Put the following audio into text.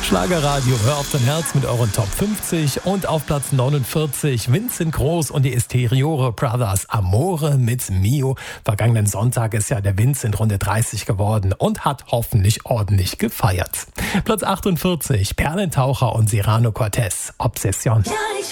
Schlagerradio, hör auf dein Herz mit euren Top 50 und auf Platz 49 Vincent Groß und die Esteriore Brothers Amore mit Mio. Vergangenen Sonntag ist ja der Vincent Runde 30 geworden und hat hoffentlich ordentlich gefeiert. Platz 48 Perlentaucher und Serrano Cortez, Obsession. Ja, ich